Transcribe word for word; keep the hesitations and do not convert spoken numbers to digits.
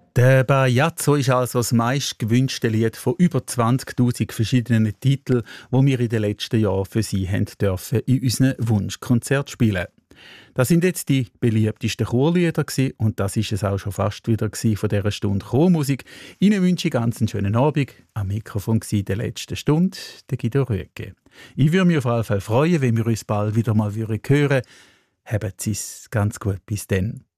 Der Bajazzo ist also das meistgewünschte Lied von über zwanzigtausend verschiedenen Titeln, die wir in den letzten Jahren für Sie haben dürfen in unseren Wunschkonzert spielen. Das sind jetzt die beliebtesten Chorlieder gewesen, und das ist es auch schon fast wieder gewesen von dieser Stunde Chormusik. Ihnen wünsche ich ganz einen schönen Abend. Am Mikrofon war in der letzten Stunde der Guido Rüegge. Ich würde mich auf jeden Fall freuen, wenn wir uns bald wieder mal hören würden. Haben Sie es ganz gut. Bis dann.